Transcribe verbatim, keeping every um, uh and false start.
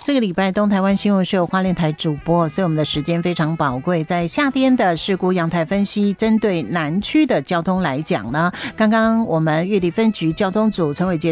这个礼拜东台湾新闻是由花莲台主播，所以我们的时间非常宝贵。在夏天的事故样态分析，针对南区的交通来讲呢，刚刚我们玉里分局交通组陈伟杰